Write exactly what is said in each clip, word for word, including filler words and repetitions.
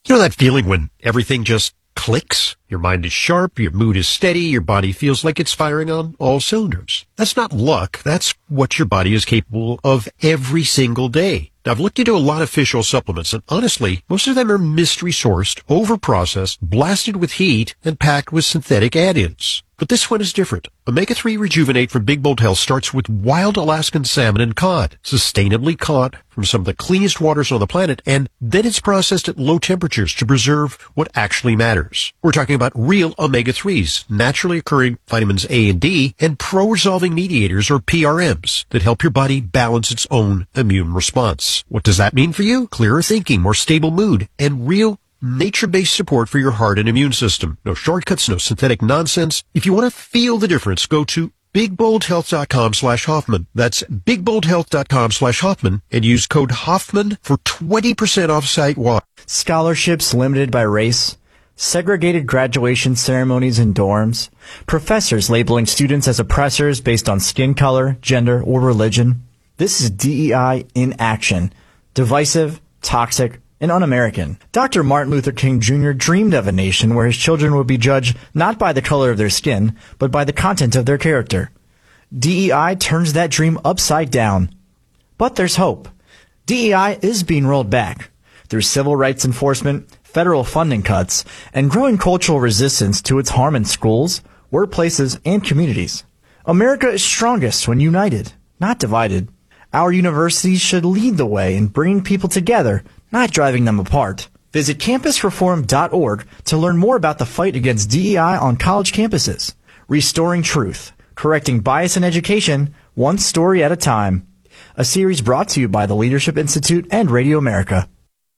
You know that feeling when everything just clicks? Your mind is sharp, your mood is steady, your body feels like it's firing on all cylinders. That's not luck. That's what your body is capable of every single day. Now, I've looked into a lot of fish oil supplements, and honestly, most of them are mystery sourced, over-processed, blasted with heat, and packed with synthetic add-ins. But this one is different. omega three Rejuvenate from Big Bold Health starts with wild Alaskan salmon and cod, sustainably caught from some of the cleanest waters on the planet, and then it's processed at low temperatures to preserve what actually matters. We're talking about real omega threes, naturally occurring vitamins A and D, and pro-resolving mediators, or P R Ms, that help your body balance its own immune response. What does that mean for you? Clearer thinking, more stable mood, and real nature-based support for your heart and immune system. No shortcuts, no synthetic nonsense. If you want to feel the difference, go to bigboldhealth.com slash Hoffman. That's bigboldhealth.com slash Hoffman and use code Hoffman for twenty percent off site-wide. Scholarships limited by race, segregated graduation ceremonies in dorms, professors labeling students as oppressors based on skin color, gender, or religion. This is D E I in action. Divisive, toxic, and un-American. Doctor Martin Luther King Junior dreamed of a nation where his children would be judged not by the color of their skin, but by the content of their character. D E I turns that dream upside down. But there's hope. D E I is being rolled back. Through civil rights enforcement, federal funding cuts, and growing cultural resistance to its harm in schools, workplaces, and communities. America is strongest when united, not divided. Our universities should lead the way in bringing people together, not driving them apart. Visit campus reform dot org to learn more about the fight against D E I on college campuses. Restoring truth, correcting bias in education, one story at a time. A series brought to you by the Leadership Institute and Radio America.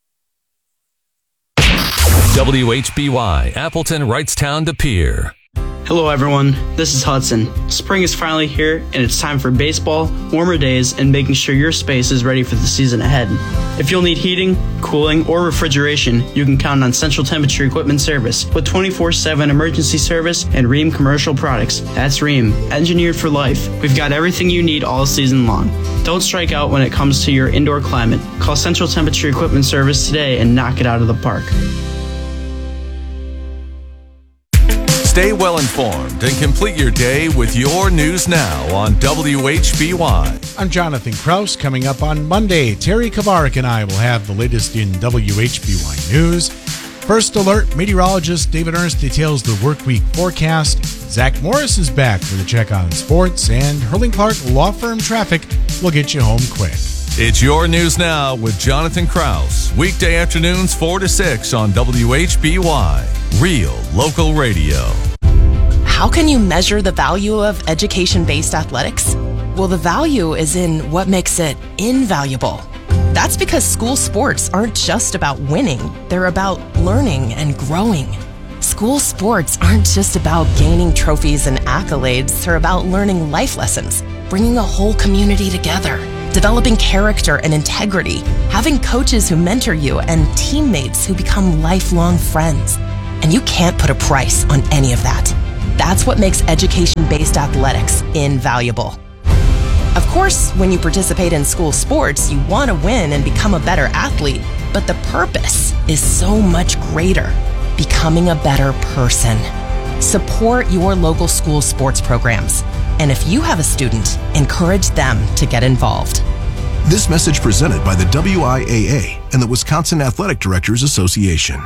W H B Y, Appleton, Wrightstown to Pier. Hello everyone, this is Hudson. Spring is finally here and it's time for baseball, warmer days, and making sure your space is ready for the season ahead. If you'll need heating, cooling, or refrigeration, you can count on Central Temperature Equipment Service with twenty-four seven emergency service and Rheem Commercial Products. That's Rheem, engineered for life. We've got everything you need all season long. Don't strike out when it comes to your indoor climate. Call Central Temperature Equipment Service today and knock it out of the park. Stay well informed and complete your day with your news now on W H B Y. I'm Jonathan Kraus. Coming up on Monday, Terry Kavarik and I will have the latest in W H B Y news. First alert, meteorologist David Ernst details the work week forecast. Zach Morris is back with a check on sports, and Hurling Clark Law Firm Traffic will get you home quick. It's your news now with Jonathan Kraus. Weekday afternoons four to six on W H B Y. Real local radio. How can you measure the value of education-based athletics? Well, the value is in what makes it invaluable. That's because school sports aren't just about winning. They're about learning and growing. School sports aren't just about gaining trophies and accolades. They're about learning life lessons, bringing a whole community together, developing character and integrity, having coaches who mentor you, and teammates who become lifelong friends. And you can't put a price on any of that. That's what makes education-based athletics invaluable. Of course, when you participate in school sports, you want to win and become a better athlete, but the purpose is so much greater, becoming a better person. Support your local school sports programs. And if you have a student, encourage them to get involved. This message presented by the W I A A and the Wisconsin Athletic Directors Association.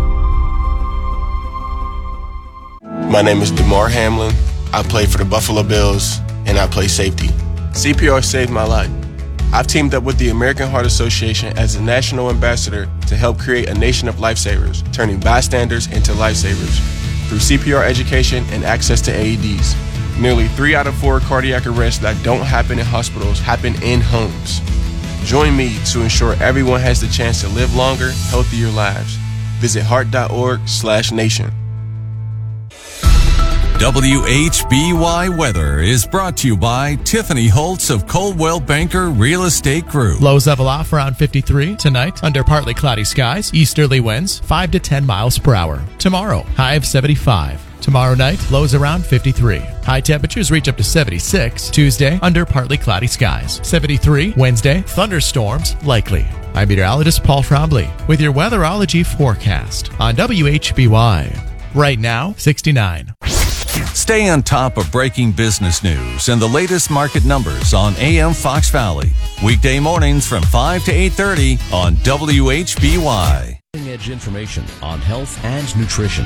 My name is DeMar Hamlin. I play for the Buffalo Bills, and I play safety. C P R saved my life. I've teamed up with the American Heart Association as a national ambassador to help create a nation of lifesavers, turning bystanders into lifesavers. Through C P R education and access to A E Ds, nearly three out of four cardiac arrests that don't happen in hospitals happen in homes. Join me to ensure everyone has the chance to live longer, healthier lives. Visit heart.org slash nation. W H B Y weather is brought to you by Tiffany Holtz of Coldwell Banker Real Estate Group. Lows level off around fifty-three tonight under partly cloudy skies. Easterly winds five to ten miles per hour. Tomorrow, high of seventy-five. Tomorrow night, lows around fifty-three. High temperatures reach up to seventy-six. Tuesday, under partly cloudy skies. seventy-three. Wednesday, thunderstorms likely. I'm meteorologist Paul Trombley with your weatherology forecast on W H B Y. Right now, sixty-nine. Stay on top of breaking business news and the latest market numbers on A M Fox Valley. Weekday mornings from five to eight thirty on W H B Y. Edge information on health and nutrition.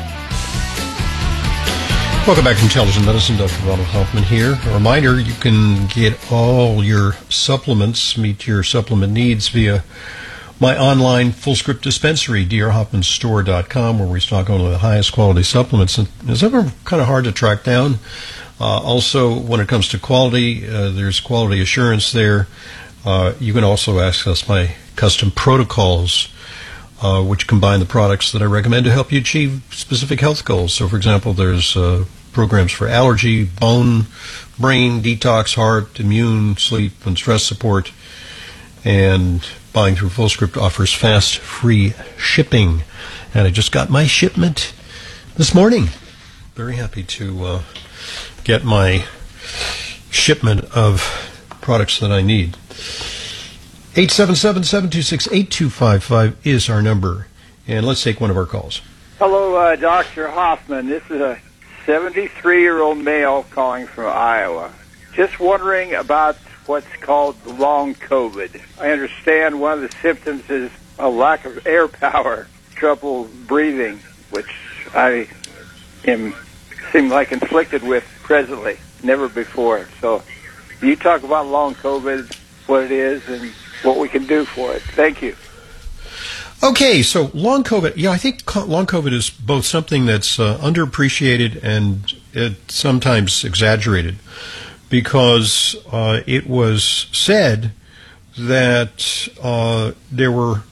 Welcome back to Intelligent Medicine. Doctor Ronald Hoffman here. A reminder, you can get all your supplements, meet your supplement needs via my online full script dispensary, d r hoffman store dot com, where we stock only the highest quality supplements. And it's ever kind of hard to track down. Uh, also, when it comes to quality, uh, there's quality assurance there. Uh, you can also access my custom protocols, uh, which combine the products that I recommend to help you achieve specific health goals. So, for example, there's uh, programs for allergy, bone, brain, detox, heart, immune, sleep, and stress support. And buying through FullScript offers fast, free shipping. And I just got my shipment this morning. Very happy to uh, get my shipment of products that I need. eight seven seven, seven two six, eight two five five is our number. And let's take one of our calls. Hello, uh, Doctor Hoffman. This is a seventy-three-year-old male calling from Iowa. Just wondering about what's called long COVID. I understand one of the symptoms is a lack of air power, trouble breathing, which I am seem like inflicted with presently, never before. So you talk about long COVID, what it is, and what we can do for it. Thank you. Okay, so long COVID, yeah, I think co- long COVID is both something that's uh, underappreciated and it sometimes exaggerated, because uh, it was said that uh, there were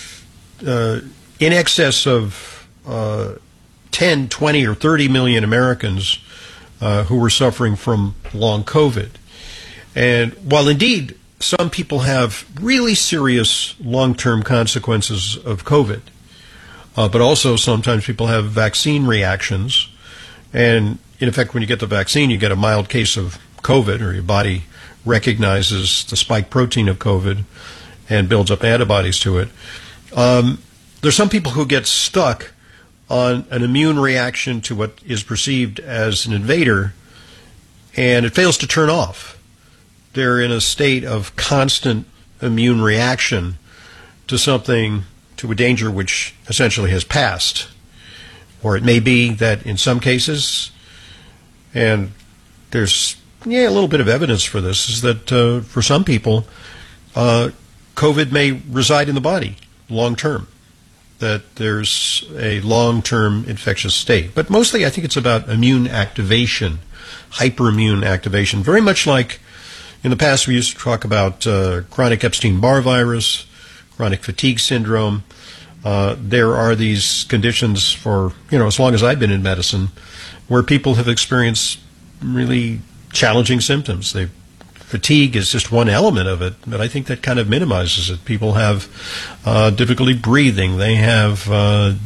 uh, in excess of uh, ten, twenty, or thirty million Americans uh, who were suffering from long COVID. And while indeed some people have really serious long-term consequences of COVID, uh, but also sometimes people have vaccine reactions. And in effect, when you get the vaccine, you get a mild case of COVID, or your body recognizes the spike protein of COVID and builds up antibodies to it. Um, there's some people who get stuck on an immune reaction to what is perceived as an invader, and it fails to turn off. They're in a state of constant immune reaction to something, to a danger which essentially has passed. Or it may be that in some cases, and there's yeah a little bit of evidence for this, is that uh, for some people, uh, COVID may reside in the body long term, that there's a long-term infectious state. But mostly I think it's about immune activation, hyperimmune activation, very much like in the past, we used to talk about uh, chronic Epstein-Barr virus, chronic fatigue syndrome. Uh, there are these conditions for, you know, as long as I've been in medicine, where people have experienced really challenging symptoms. They, fatigue is just one element of it, but I think that kind of minimizes it. People have uh, difficulty breathing. They have uh,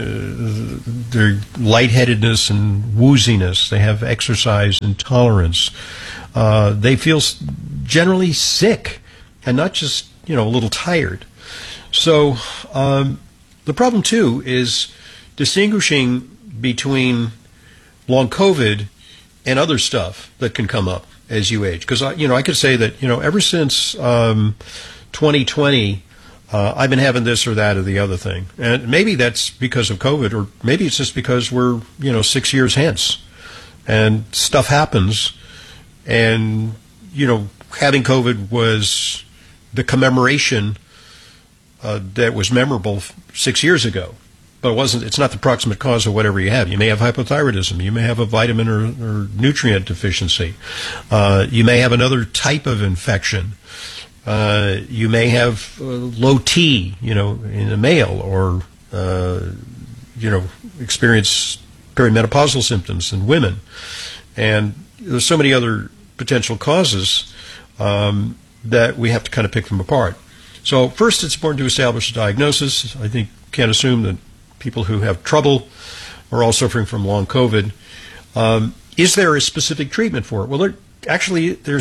their lightheadedness and wooziness. They have exercise intolerance. Uh, they feel generally sick and not just, you know, a little tired. So um, the problem, too, is distinguishing between long COVID and other stuff that can come up as you age. Because, you know, I could say that, you know, ever since um, twenty twenty, uh, I've been having this or that or the other thing. And maybe that's because of COVID, or maybe it's just because we're, you know, six years hence. And stuff happens. And, you know, having COVID was the commemoration uh, that was memorable six years ago. But it wasn't. It's not the proximate cause of whatever you have. You may have hypothyroidism. You may have a vitamin or, or nutrient deficiency. Uh, you may have another type of infection. Uh, you may have uh, low T, you know, in a male, or, uh, you know, experience perimenopausal symptoms in women. And there's so many other potential causes um, that we have to kind of pick them apart. So first, it's important to establish a diagnosis. I think you can't assume that people who have trouble are all suffering from long COVID. Um, is there a specific treatment for it? Well, there, actually, there's this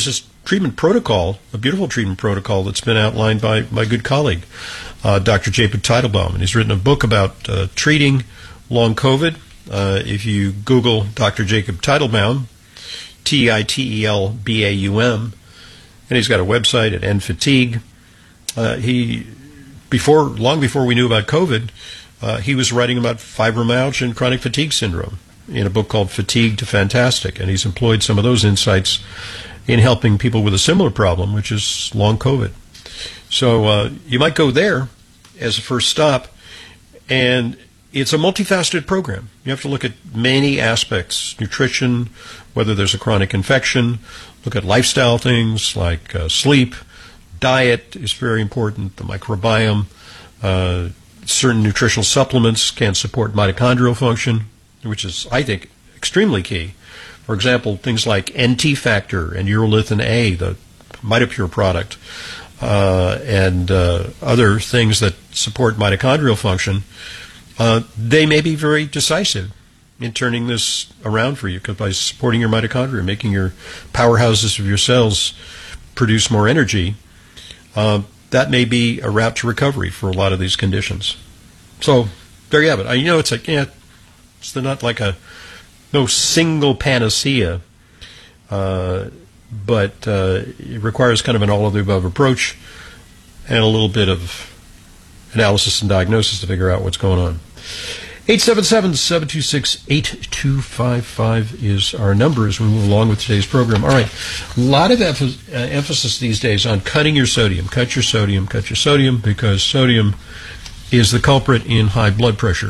treatment protocol, a beautiful treatment protocol that's been outlined by my good colleague, uh, Doctor Jacob Teitelbaum. And he's written a book about uh, treating long COVID. Uh, if you Google Doctor Jacob Teitelbaum, T I T E L B A U M, and he's got a website at End Fatigue. Uh, he, before, long before we knew about COVID, uh, he was writing about fibromyalgia and chronic fatigue syndrome in a book called Fatigue to Fantastic, and he's employed some of those insights in helping people with a similar problem, which is long COVID. So uh, you might go there as a first stop, and it's a multifaceted program. You have to look at many aspects: nutrition, whether there's a chronic infection, look at lifestyle things like uh, sleep, diet is very important, the microbiome, uh, certain nutritional supplements can support mitochondrial function, which is, I think, extremely key. For example, things like N T factor and urolithin A, the MitoPure product, uh, and uh, other things that support mitochondrial function, uh, they may be very decisive in turning this around for you, because by supporting your mitochondria, making your powerhouses of your cells produce more energy, uh, that may be a route to recovery for a lot of these conditions. So there you have it. I, you know, it's like, yeah, it's not like a no single panacea, uh, but uh, it requires kind of an all-of-the-above approach and a little bit of analysis and diagnosis to figure out what's going on. eight seven seven, seven two six, eight two five five is our number as we move along with today's program. All right, a lot of emph- uh, emphasis these days on cutting your sodium. Cut your sodium, cut your sodium, because sodium is the culprit in high blood pressure.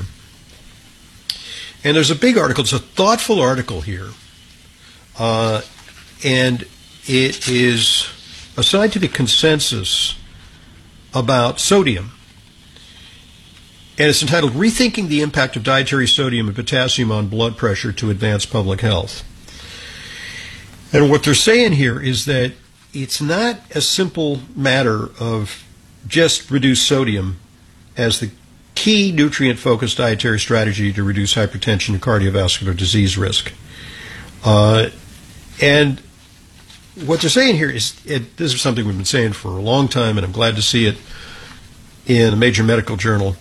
And there's a big article, it's a thoughtful article here, uh, and it is a scientific consensus about sodium. And it's entitled, Rethinking the Impact of Dietary Sodium and Potassium on Blood Pressure to Advance Public Health. And what they're saying here is that it's not a simple matter of just reduce sodium as the key nutrient-focused dietary strategy to reduce hypertension and cardiovascular disease risk. Uh, and what they're saying here is, it, this is something we've been saying for a long time, and I'm glad to see it in a major medical journal,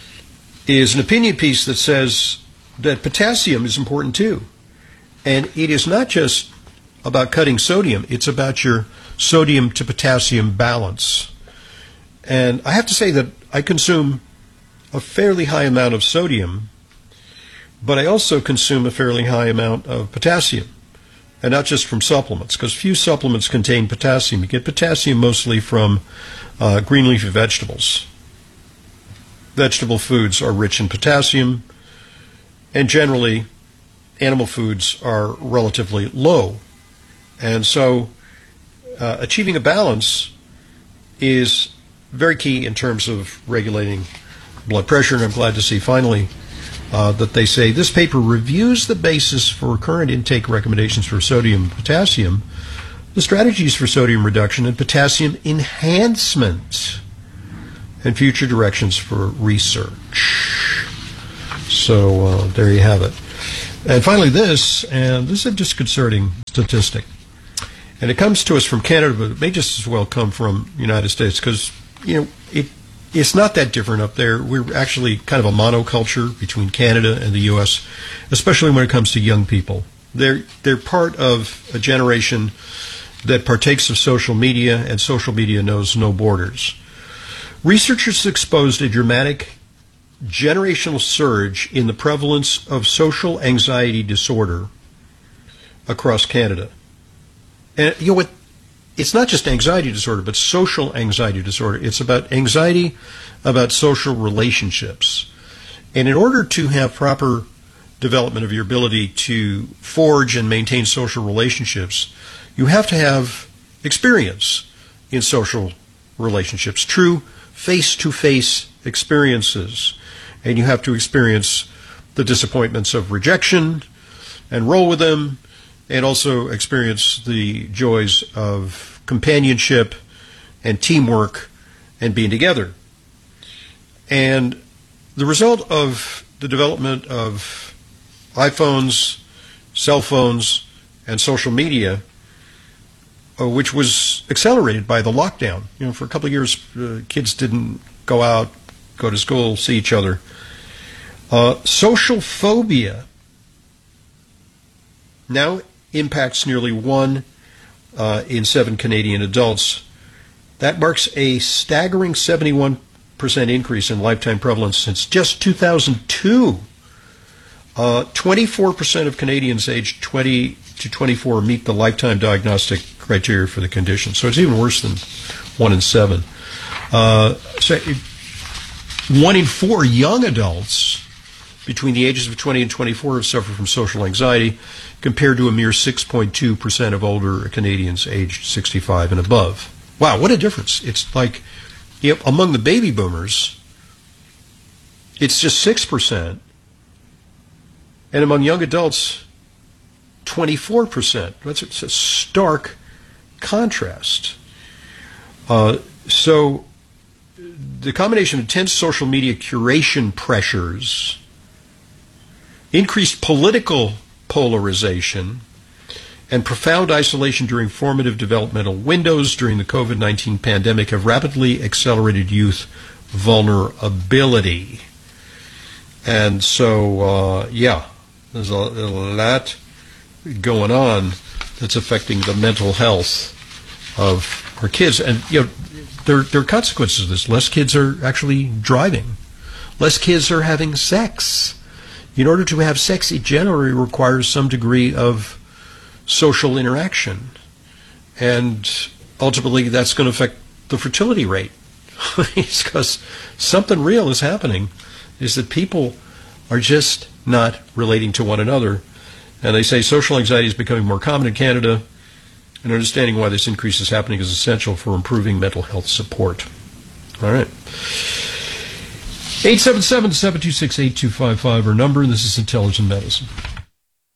is an opinion piece that says that potassium is important too. And it is not just about cutting sodium, it's about your sodium to potassium balance. And I have to say that I consume a fairly high amount of sodium, but I also consume a fairly high amount of potassium, and not just from supplements, because few supplements contain potassium. You get potassium mostly from uh, green leafy vegetables. Vegetable foods are rich in potassium, and generally animal foods are relatively low. And so uh, achieving a balance is very key in terms of regulating blood pressure, and I'm glad to see finally uh, that they say this paper reviews the basis for current intake recommendations for sodium and potassium, the strategies for sodium reduction and potassium enhancement, and future directions for research. So uh, there you have it. And finally this, and this is a disconcerting statistic, and it comes to us from Canada, but it may just as well come from the United States, because, you know, it It's not that different up there. We're actually kind of a monoculture between Canada and the U S, especially when it comes to young people. They're they're part of a generation that partakes of social media, and social media knows no borders. Researchers exposed a dramatic generational surge in the prevalence of social anxiety disorder across Canada. And you know what? It's not just anxiety disorder, but social anxiety disorder. It's about anxiety about social relationships. And in order to have proper development of your ability to forge and maintain social relationships, you have to have experience in social relationships, true face-to-face experiences. And you have to experience the disappointments of rejection and roll with them, and also experience the joys of companionship and teamwork and being together. And the result of the development of iPhones, cell phones, and social media uh, which was accelerated by the lockdown. You know, for a couple of years, uh, kids didn't go out, go to school, see each other. Uh, social phobia now impacts nearly one uh, in seven Canadian adults. That marks a staggering seventy-one percent increase in lifetime prevalence since just two thousand two. Uh, twenty-four percent of Canadians aged twenty to twenty-four meet the lifetime diagnostic criteria for the condition. So it's even worse than one in seven. Uh, so it, one in four young adults between the ages of twenty and twenty-four have suffered from social anxiety, compared to a mere six point two percent of older Canadians aged sixty-five and above. Wow, what a difference. It's like, you know, among the baby boomers, it's just six percent. And among young adults, twenty-four percent. That's a, a stark contrast. Uh, so the combination of intense social media curation pressures, increased political polarization, and profound isolation during formative developmental windows during the COVID nineteen pandemic have rapidly accelerated youth vulnerability. And so, uh, yeah, there's a, a lot going on that's affecting the mental health of our kids. And, you know, there, there are consequences of this. Less kids are actually driving. Less kids are having sex. In order to have sex, it generally requires some degree of social interaction. And ultimately, that's going to affect the fertility rate. It's because something real is happening, is that people are just not relating to one another. And they say social anxiety is becoming more common in Canada, and understanding why this increase is happening is essential for improving mental health support. All right. eight seven seven, seven two six, eight two five five, our number, and this is Intelligent Medicine.